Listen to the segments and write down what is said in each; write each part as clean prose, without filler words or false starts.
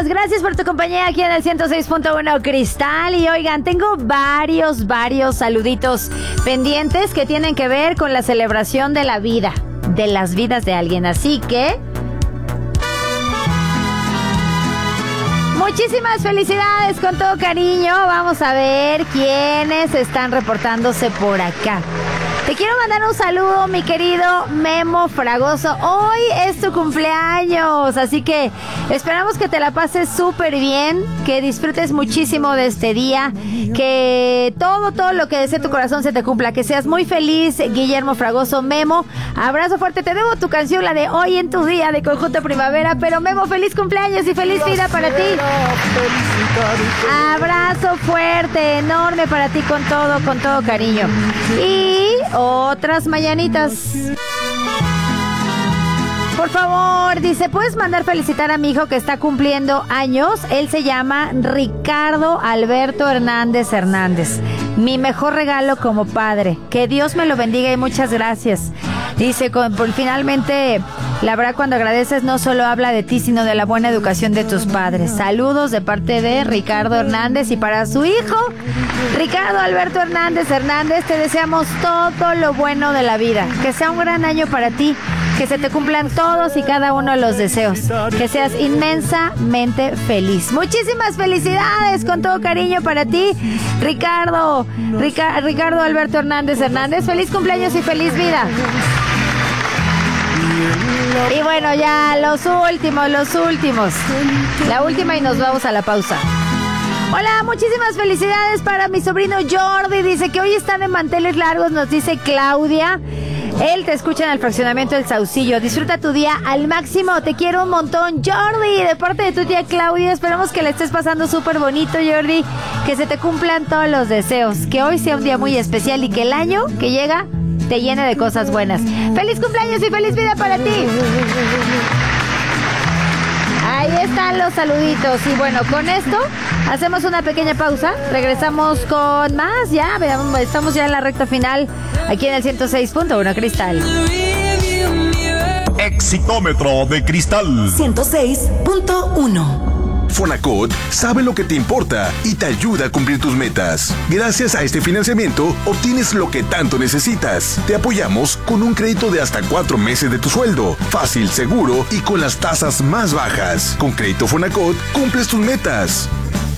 Gracias por tu compañía aquí en el 106.1 Cristal. Y oigan, tengo varios saluditos pendientes que tienen que ver con la celebración de la vida, de las vidas de alguien. Así que muchísimas felicidades con todo cariño. Vamos a ver quiénes están reportándose por acá. Te quiero mandar un saludo, mi querido Memo Fragoso. Hoy es tu cumpleaños, así que esperamos que te la pases súper bien, que disfrutes muchísimo de este día, que todo lo que desee tu corazón se te cumpla, que seas muy feliz, Guillermo Fragoso. Memo, abrazo fuerte. Te debo tu canción, la de Hoy en tu Día de Conjunto Primavera, pero Memo, feliz cumpleaños y feliz vida para ti. Abrazo fuerte, enorme para ti con todo cariño. Y otras mañanitas. Por favor, dice, ¿puedes mandar felicitar a mi hijo que está cumpliendo años? Él se llama Ricardo Alberto Hernández Hernández. Mi mejor regalo como padre. Que Dios me lo bendiga y muchas gracias. Dice, finalmente, la verdad, cuando agradeces no solo habla de ti, sino de la buena educación de tus padres. Saludos de parte de Ricardo Hernández, y para su hijo, Ricardo Alberto Hernández Hernández, te deseamos todo lo bueno de la vida. Que sea un gran año para ti, que se te cumplan todos y cada uno de los deseos, que seas inmensamente feliz. Muchísimas felicidades con todo cariño para ti, Ricardo Alberto Hernández Hernández. Feliz cumpleaños y feliz vida. Y bueno, ya los últimos. La última y nos vamos a la pausa. Hola, muchísimas felicidades para mi sobrino Jordi. Dice que hoy está de manteles largos, nos dice Claudia. Él te escucha en el fraccionamiento del Saucillo. Disfruta tu día al máximo. Te quiero un montón, Jordi, de parte de tu tía Claudia. Esperamos que le estés pasando súper bonito, Jordi. Que se te cumplan todos los deseos. Que hoy sea un día muy especial y que el año que llega te llene de cosas buenas. ¡Feliz cumpleaños y feliz vida para ti! Ahí están los saluditos. Y bueno, con esto hacemos una pequeña pausa. Regresamos con más. Ya, estamos ya en la recta final aquí en el 106.1 Cristal. Exitómetro de Cristal 106.1. Fonacot sabe lo que te importa y te ayuda a cumplir tus metas. Gracias a este financiamiento, obtienes lo que tanto necesitas. Te apoyamos con un crédito de hasta 4 meses de tu sueldo. Fácil, seguro y con las tasas más bajas. Con Crédito Fonacot, cumples tus metas.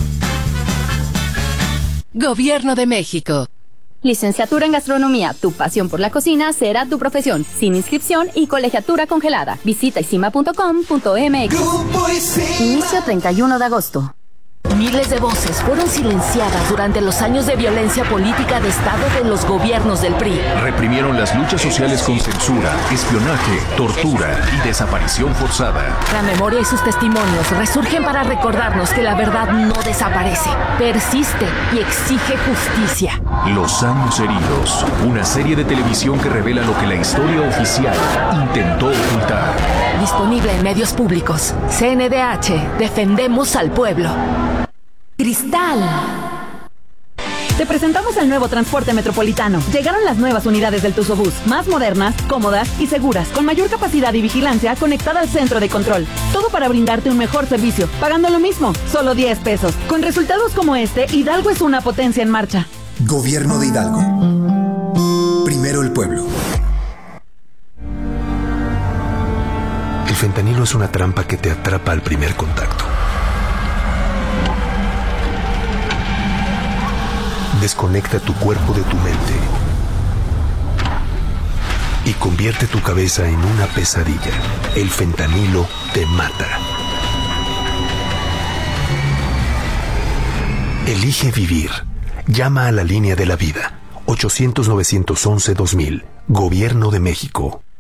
Gobierno de México. Licenciatura en Gastronomía, tu pasión por la cocina será tu profesión, sin inscripción y colegiatura congelada. Visita isima.com.mx. Inicio 31 de agosto. Miles de voces fueron silenciadas durante los años de violencia política de Estado de los gobiernos del PRI. Reprimieron las luchas sociales con censura, espionaje, tortura y desaparición forzada. La memoria y sus testimonios resurgen para recordarnos que la verdad no desaparece, persiste y exige justicia. Los años heridos, una serie de televisión que revela lo que la historia oficial intentó ocultar. Disponible en medios públicos. CNDH, defendemos al pueblo. Cristal. Te presentamos el nuevo transporte metropolitano. Llegaron las nuevas unidades del Tuzobús, más modernas, cómodas y seguras, con mayor capacidad y vigilancia conectada al centro de control. Todo para brindarte un mejor servicio, pagando lo mismo, solo 10 pesos. Con resultados como este, Hidalgo es una potencia en marcha. Gobierno de Hidalgo. Primero el pueblo. El fentanilo es una trampa que te atrapa al primer contacto. Desconecta tu cuerpo de tu mente y convierte tu cabeza en una pesadilla. El fentanilo te mata. Elige vivir. Llama a la línea de la vida. 800-911-2000. Gobierno de México.